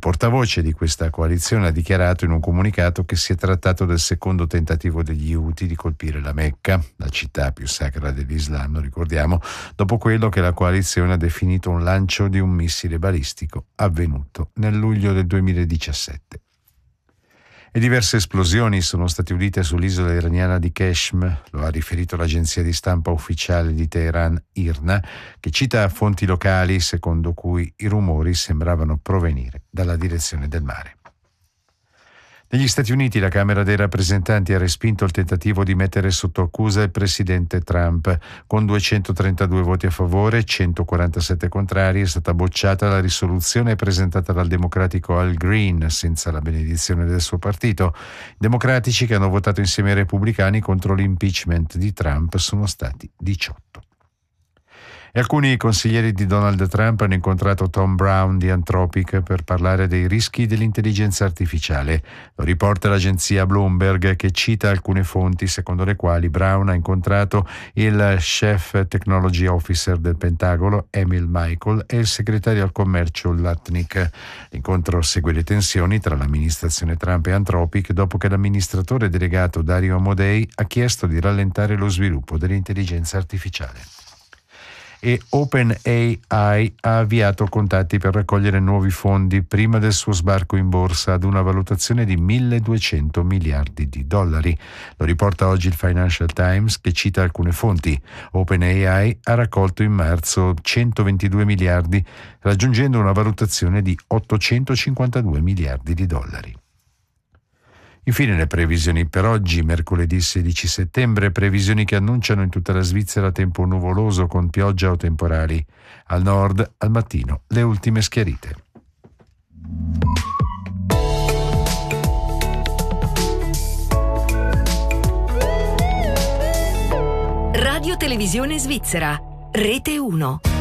portavoce di questa coalizione ha dichiarato in un comunicato che si è trattato del secondo tentativo degli Houthi di colpire la Mecca, la città più sacra dell'Islam, lo ricordiamo, dopo quello che la coalizione ha definito un lancio di un missile balistico avvenuto nel luglio del 2017. E diverse esplosioni sono state udite sull'isola iraniana di Qeshm, lo ha riferito l'agenzia di stampa ufficiale di Teheran, IRNA, che cita fonti locali secondo cui i rumori sembravano provenire dalla direzione del mare. Negli Stati Uniti la Camera dei rappresentanti ha respinto il tentativo di mettere sotto accusa il presidente Trump. Con 232 voti a favore e 147 contrari è stata bocciata la risoluzione presentata dal democratico Al Green senza la benedizione del suo partito. I democratici che hanno votato insieme ai repubblicani contro l'impeachment di Trump sono stati 18. E alcuni consiglieri di Donald Trump hanno incontrato Tom Brown di Anthropic per parlare dei rischi dell'intelligenza artificiale. Lo riporta l'agenzia Bloomberg, che cita alcune fonti secondo le quali Brown ha incontrato il Chief Technology Officer del Pentagono, Emil Michael, e il segretario al commercio Lutnick. L'incontro segue le tensioni tra l'amministrazione Trump e Anthropic dopo che l'amministratore delegato Dario Amodei ha chiesto di rallentare lo sviluppo dell'intelligenza artificiale. E OpenAI ha avviato contatti per raccogliere nuovi fondi prima del suo sbarco in borsa ad una valutazione di $1.200 miliardi. Lo riporta oggi il Financial Times, che cita alcune fonti. OpenAI ha raccolto in marzo 122 miliardi, raggiungendo una valutazione di $852 miliardi. Infine le previsioni per oggi, mercoledì 16 settembre, previsioni che annunciano in tutta la Svizzera tempo nuvoloso con pioggia o temporali. Al nord, al mattino, le ultime schiarite. Radio Televisione Svizzera, Rete 1.